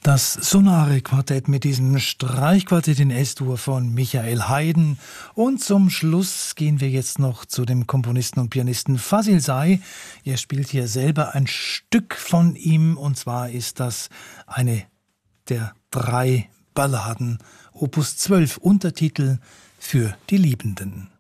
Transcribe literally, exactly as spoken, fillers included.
Das Sonare Quartett mit diesem Streichquartett in S-Dur von Michael Haydn. Und zum Schluss gehen wir jetzt noch zu dem Komponisten und Pianisten Fazil Say. Er spielt hier selber ein Stück von ihm, und zwar ist das eine der drei Balladen, Opus zwölf, Untertitel für die Liebenden.